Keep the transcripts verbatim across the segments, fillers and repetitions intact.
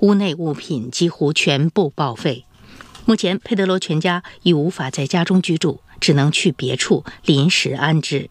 屋内物品几乎全部报废。目前，佩德罗全家已无法在家中居住，只能去别处临时安置。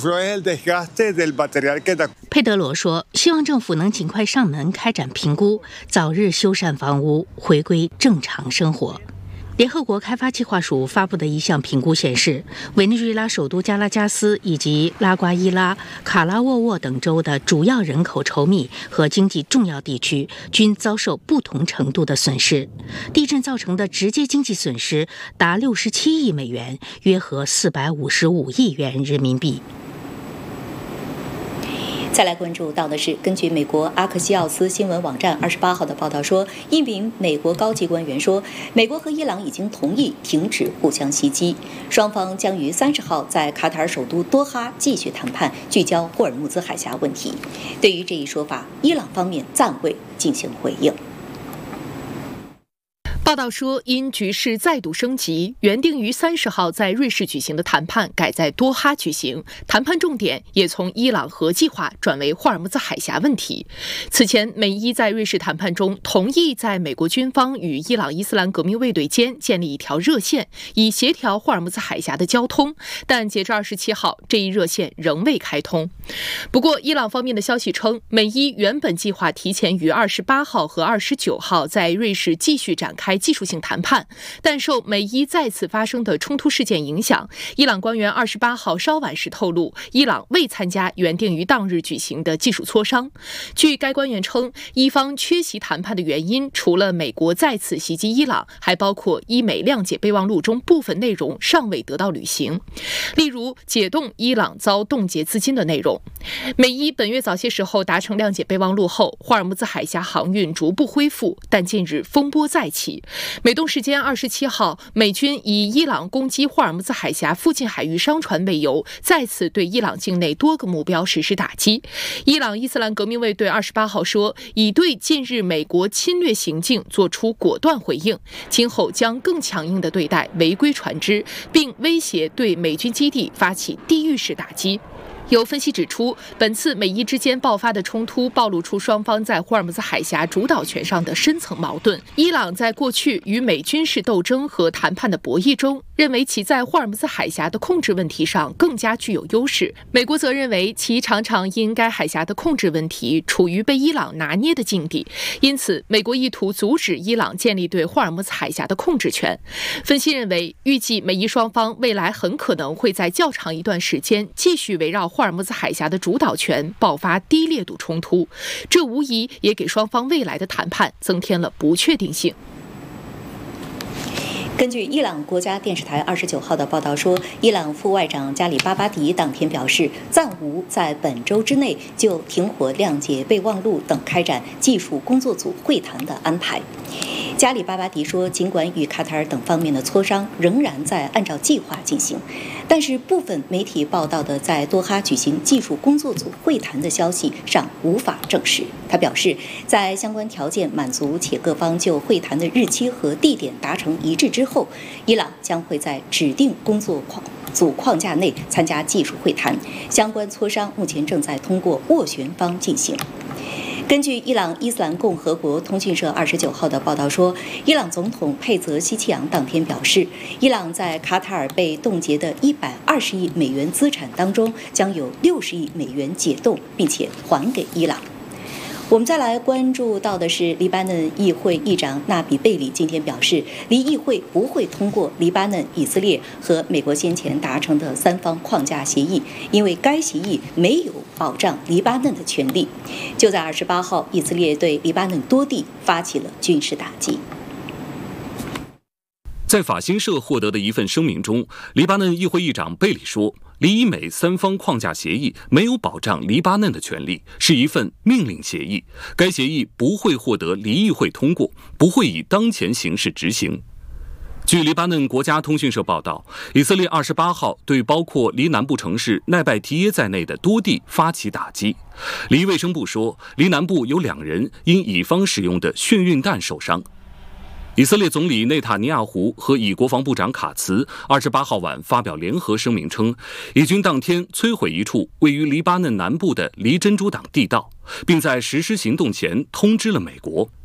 佩德罗说，希望政府能尽快上门开展评估，早日修缮房屋，回归正常生活。联合国开发计划署发布的一项评估显示，委内瑞拉首都加拉加斯以及拉瓜伊拉、卡拉沃沃等州的主要人口稠密和经济重要地区均遭受不同程度的损失。地震造成的直接经济损失达六十七亿美元，约合四百五十五亿元人民币。 再来关注到的是，根据美国阿克西奥斯新闻网站二十八号的报道说，一名美国高级官员说，美国和伊朗已经同意停止互相袭击，双方将于三十号在卡塔尔首都多哈继续谈判，聚焦霍尔木兹海峡问题。对于这一说法，伊朗方面暂未进行回应。 报道说，因局势再度升级，原定于三十号在瑞士举行的谈判改在多哈举行，谈判重点也从伊朗核计划转为霍尔木兹海峡问题。此前，美伊在瑞士谈判中同意在美国军方与伊朗伊斯兰革命卫队间建立一条热线，以协调霍尔木兹海峡的交通，但截至二十七号，这一热线仍未开通。不过，伊朗方面的消息称，美伊原本计划提前于二十八号和二十九号在瑞士继续展开技术性谈判，但受美伊再次发生的冲突事件影响，伊朗官员二十八号稍晚时透露，伊朗未参加原定于当日举行的技术磋商。据该官员称，伊方缺席谈判的原因，除了美国再次袭击伊朗，还包括伊美谅解备忘录中部分内容尚未得到履行，例如解冻伊朗遭冻结资金的内容。美伊本月早些时候达成谅解备忘录后，霍尔木兹海峡航运逐步恢复，但近日风波再起。美东时间二十七号，美军以伊朗攻击霍尔木兹海峡附近海域商船为由，再次对伊朗境内多个目标实施打击。伊朗伊斯兰革命卫队二十八号说，已对近日美国侵略行径作出果断回应，今后将更强硬地对待违规船只，并威胁对美军基地发起地狱式打击。有分析指出，本次美伊之间爆发的冲突暴露出双方在霍尔木兹海峡主导权上的深层矛盾。伊朗在过去与美军事斗争和谈判的博弈中，认为其在霍尔木兹海峡的控制问题上更加具有优势。美国则认为其常常因该海峡的控制问题处于被伊朗拿捏的境地，因此美国意图阻止伊朗建立对霍尔木兹海峡的控制权。分析认为，预计美伊双方未来很可能会在较长一段时间继续围绕霍尔木兹海峡的主导权爆发低烈度冲突，这无疑也给双方未来的谈判增添了不确定性。 根据伊朗国家电视台二十九号的报道说，伊朗副外长加里巴巴迪当天表示，暂无在本周之内就停火谅解备忘录等开展技术工作组会谈的安排。加里巴巴迪说，尽管与卡塔尔等方面的磋商仍然在按照计划进行，但是部分媒体报道的在多哈举行技术工作组会谈的消息尚无法证实。他表示，在相关条件满足且各方就会谈的日期和地点达成一致之后，伊朗将会在指定工作组框架内参加技术会谈，相关磋商目前正在通过斡旋方进行。根据伊朗伊斯兰共和国通讯社二十九号的报道说，伊朗总统佩泽希奇扬当天表示，伊朗在卡塔尔被冻结的一百二十亿美元资产当中，将有六十亿美元解冻，并且还给伊朗。我们再来关注到的是，黎巴嫩议会议长纳比贝里今天表示，黎议会不会通过黎巴嫩、以色列和美国先前达成的三方框架协议，因为该协议没有保障黎巴嫩的权利。就在二十八号，以色列对黎巴嫩多地发起了军事打击。 在法新社获得的一份声明中，黎巴嫩议会议长贝里说，黎以美三方框架协议没有保障黎巴嫩的权利，是一份命令协议，该协议不会获得黎议会通过，不会以当前形式执行。据黎巴嫩国家通讯社报道，以色列二十八号对包括黎南部城市奈拜提耶在内的多地发起打击。黎卫生部说，黎南部有两人因以方使用的眩晕弹受伤。以色列总理内塔尼亚胡和以国防部长卡茨二十八号晚发表联合声明称，以军当天摧毁一处位于黎巴嫩南部的黎珍珠党地道，并在实施行动前通知了美国。